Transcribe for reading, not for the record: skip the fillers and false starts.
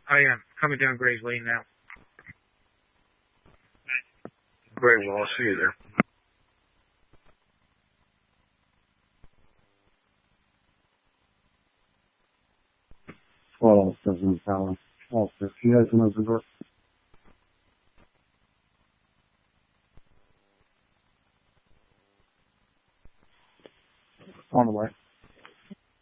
I am coming down Gray's Lane now. Great, well, I'll see you there. What else doesn't tell? Also, if he has another door. On the way.